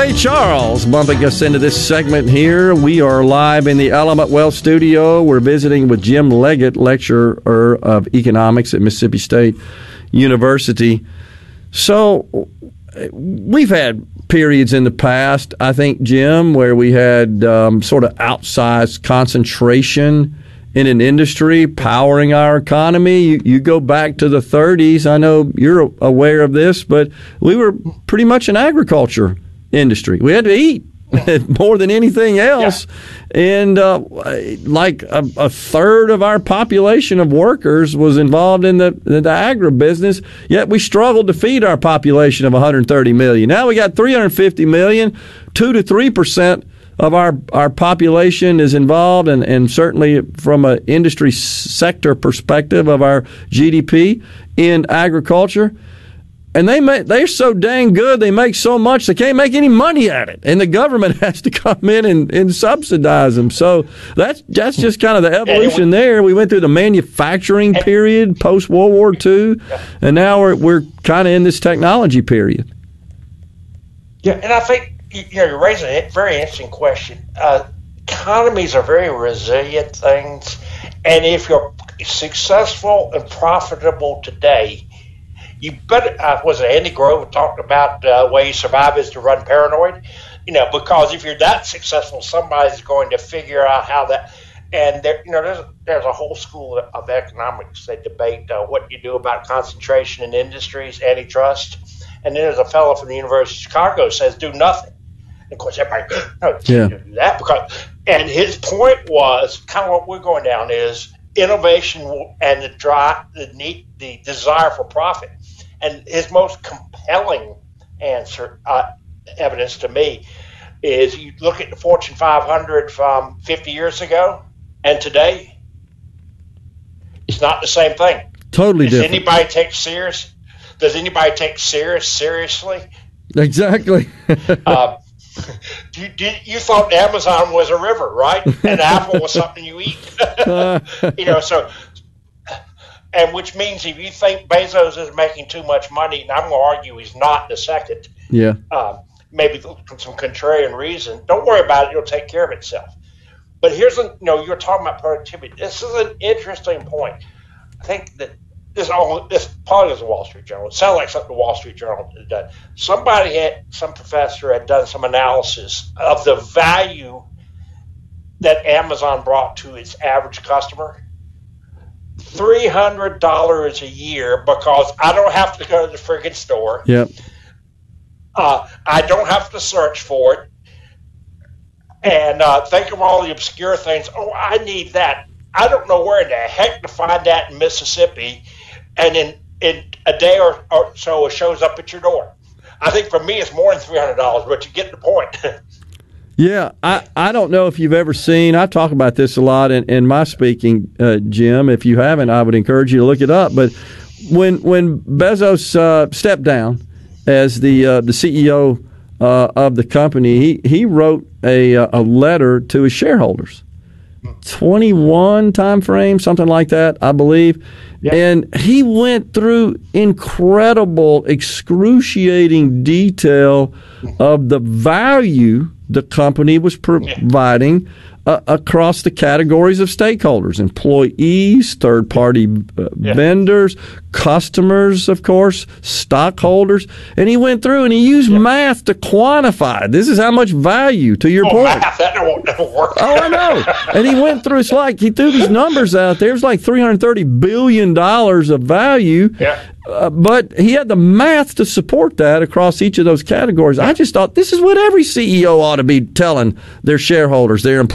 Ray Charles bumping us into this segment here. We are live in the Element Wealth studio. We're visiting with Jim Leggett, lecturer of economics at Mississippi State University. So we've had periods in the past, I think, Jim, where we had sort of outsized concentration in an industry powering our economy. You go back to the 30s. I know you're aware of this, but we were pretty much an agriculture industry. We had to eat more than anything else. Yeah. And like a third of our population of workers was involved in the agribusiness, yet we struggled to feed our population of 130 million. Now we got 350 million, 2 to 3% of our population is involved, and certainly from an industry sector perspective of our GDP in agriculture. And they're so dang good, they make so much, they can't make any money at it. And the government has to come in and subsidize them. So that's just kind of the evolution there. We went through the manufacturing period, post-World War II, and now we're kind of in this technology period. Yeah, and I think you're raising a very interesting question. Economies are very resilient things, and if you're successful and profitable today, you better. Was it Andy Grove talked about the way you survive is to run paranoid? Because if you're that successful, somebody's going to figure out how that. And there's a whole school of economics that debate what you do about concentration in industries, antitrust, and then there's a fellow from the University of Chicago who says do nothing. Of course, everybody do that and his point was kind of what we're going down is innovation and the desire for profit. And his most compelling evidence to me is you look at the Fortune 500 from 50 years ago and today, it's not the same thing. Totally different. Does anybody take Sears seriously? Exactly. You thought Amazon was a river, right? And Apple was something you eat. And which means if you think Bezos is making too much money, and I'm going to argue he's not in a second. Yeah. Maybe some contrarian reason. Don't worry about it; it'll take care of itself. But here's you're talking about productivity. This is an interesting point. I think that this probably is a Wall Street Journal. It sounds like something the Wall Street Journal had done. Some professor had done some analysis of the value that Amazon brought to its average customer. $300 a year because I don't have to go to the friggin' store. Yep. I don't have to search for it. And think of all the obscure things. Oh, I need that. I don't know where in the heck to find that in Mississippi. And in a day or so, it shows up at your door. I think for me, it's more than $300, but you get the point. Yeah, I don't know if you've ever seen, I talk about this a lot in my speaking, Jim. If you haven't, I would encourage you to look it up. But when Bezos stepped down as the CEO of the company, he wrote a letter to his shareholders. 21 time frame, something like that, I believe. Yep. And he went through incredible, excruciating detail of the value the company was providing across the categories of stakeholders, employees, third-party vendors, customers, of course, stockholders. And he went through and he used math to quantify. This is how much value, to your point. Math, that won't work. Oh, I know. And he went through, it's like he threw these numbers out there. It was like $330 billion of value. Yeah. But he had the math to support that across each of those categories. I just thought this is what every CEO ought to be telling their shareholders, their employees.